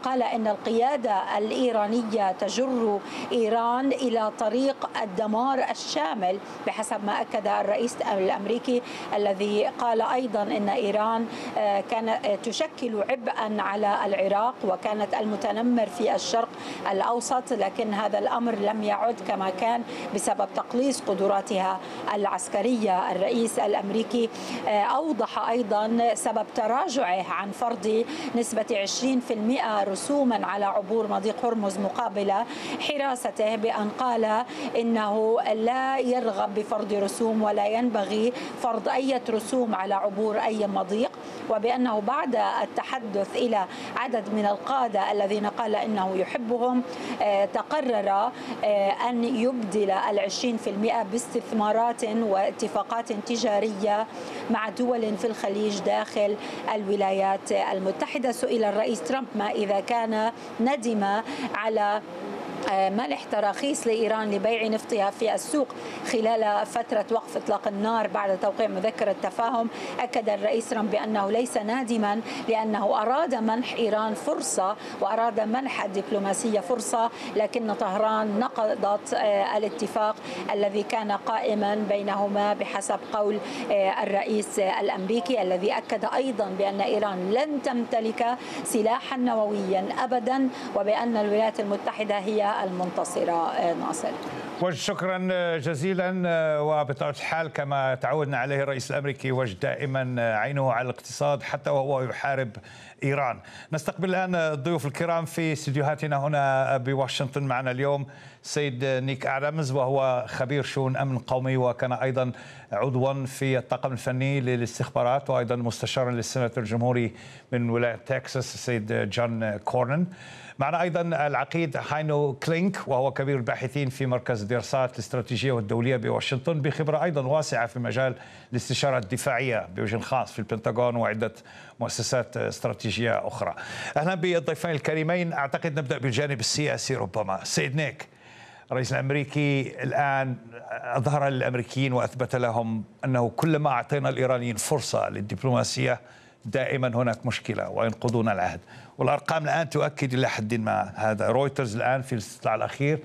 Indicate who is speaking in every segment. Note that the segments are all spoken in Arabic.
Speaker 1: وقال إن القيادة الإيرانية تجر إيران إلى طريق الدمار الشامل بحسب ما أكد الرئيس الأمريكي، الذي قال أيضا أن إيران كانت تشكل عبئا على العراق وكانت المتنمر في الشرق الأوسط، لكن هذا الأمر لم يعد كما كان بسبب تقليص قدراتها العسكرية. الرئيس الأمريكي أوضح أيضا سبب تراجعه عن فرض نسبة 20% رسوما على عبور مضيق هرمز مقابل حراسته، بأن قال إنه لا يرغب بفرض رسوم ولا ينبغي فرض أي رسوم على عبور أي مضيق، وبأنه بعد التحدث إلى عدد من القادة الذين قال إنه يحبهم تقرر أن يبدل 20% باستثمارات واتفاقات تجارية مع دول في الخليج داخل الولايات المتحدة. سئل الرئيس ترامب ما إذا كان ندم على منح تراخيص لإيران لبيع نفطها في السوق خلال فترة وقف إطلاق النار بعد توقيع مذكرة تفاهم. أكد الرئيس ترامب بأنه ليس نادما لأنه أراد منح إيران فرصة وأراد منح الدبلوماسية فرصة، لكن طهران نقضت الاتفاق الذي كان قائما بينهما بحسب قول الرئيس الأمريكي، الذي أكد أيضا بأن إيران لن تمتلك سلاحا نوويا أبدا وبأن الولايات المتحدة هي المنتصرة. ناصر،
Speaker 2: شكرا جزيلا. وبطبيعة الحال كما تعودنا عليه الرئيس الأمريكي وجه دائما عينه على الاقتصاد حتى وهو يحارب إيران. نستقبل الآن الضيوف الكرام في استديوهاتنا هنا بواشنطن. معنا اليوم سيد نيك أدمز، وهو خبير شؤون أمن قومي وكان أيضا عضوا في الطاقم الفني للاستخبارات وأيضا مستشارا للسيناتور الجمهوري من ولاية تكساس السيد جون كورنن. معنا أيضا العقيد هاينو كلينك، وهو كبير الباحثين في مركز الدراسات الاستراتيجية والدولية بواشنطن، بخبرة أيضا واسعة في مجال الاستشارة الدفاعية بوجه خاص في البنتاغون وعدة مؤسسات استراتيجية أخرى. أهلا بالضيفين الكريمين. أعتقد نبدأ بالجانب السياسي ربما. سيد نيك، الرئيس الأمريكي الآن أظهر للأمريكيين وأثبت لهم أنه كلما أعطينا الإيرانيين فرصة للدبلوماسية دائما هناك مشكلة وينقضون العهد، والأرقام الآن تؤكد إلى حد ما هذا. رويترز الآن في الاستطلاع الأخير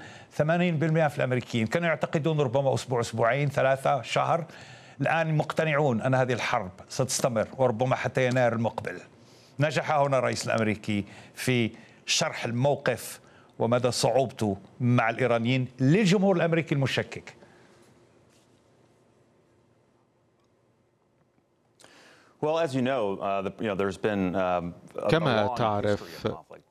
Speaker 2: 80% في الأمريكيين كانوا يعتقدون ربما أسبوع أسبوعين ثلاثة شهر، الآن مقتنعون أن هذه الحرب ستستمر وربما حتى يناير المقبل. نجح هنا الرئيس الأمريكي في شرح الموقف ومدى صعوبته مع الإيرانيين للجمهور الأمريكي المشكك.
Speaker 3: كما تعرف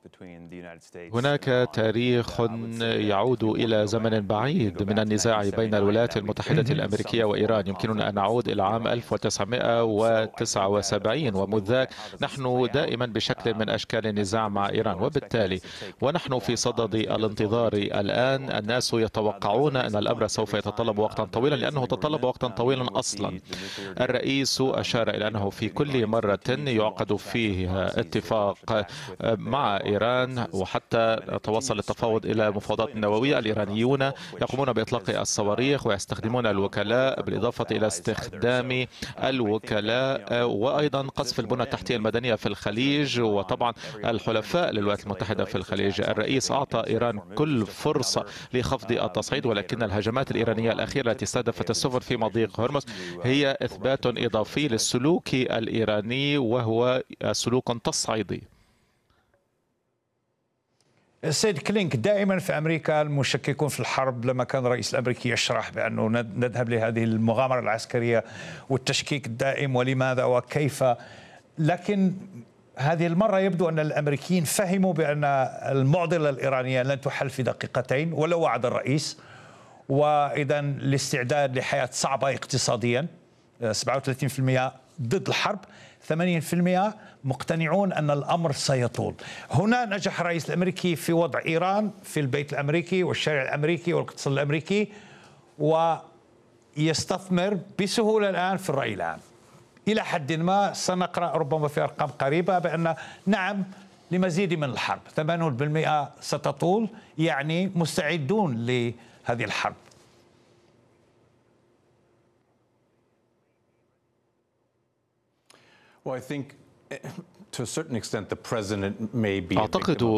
Speaker 3: هناك تاريخ يعود إلى زمن بعيد من النزاع بين الولايات المتحدة الأمريكية وإيران. يمكننا أن نعود إلى عام 1979، ومذ ذاك نحن دائما بشكل من أشكال النزاع مع إيران، وبالتالي ونحن في صدد الانتظار الآن. الناس يتوقعون أن الأمر سوف يتطلب وقتا طويلا لأنه تطلب وقتا طويلا أصلا. الرئيس أشار إلى أنه في كل مرة يعقد فيها اتفاق مع إيران وحتى توصل التفاوض إلى مفاوضات نووية، الإيرانيون يقومون بإطلاق الصواريخ ويستخدمون الوكلاء بالإضافة إلى استخدام الوكلاء وأيضا قصف البنى التحتية المدنية في الخليج، وطبعا الحلفاء للولايات المتحدة في الخليج. الرئيس أعطى إيران كل فرصة لخفض التصعيد، ولكن الهجمات الإيرانية الأخيرة التي استهدفت السفن في مضيق هرمز هي إثبات إضافي للسلوك الإيراني وهو سلوك تصعيدي.
Speaker 2: السيد كلينك، دائما في أمريكا المشككون في الحرب لما كان الرئيس الأمريكي يشرح بأنه نذهب لهذه المغامرة العسكرية والتشكيك الدائم ولماذا وكيف، لكن هذه المرة يبدو أن الأمريكيين فهموا بأن المعضلة الإيرانية لن تحل في دقيقتين ولو وعد الرئيس، وإذا الاستعداد لحياة صعبة اقتصاديا. 37% ضد الحرب، 80% مقتنعون أن الأمر سيطول. هنا نجح الرئيس الأمريكي في وضع إيران في البيت الأمريكي والشارع الأمريكي والاقتصاد الأمريكي، ويستثمر بسهولة الآن في الرأي العام. إلى حد ما سنقرأ ربما في أرقام قريبة بأن نعم لمزيد من الحرب، 80% ستطول، يعني مستعدون لهذه الحرب.
Speaker 3: أعتقد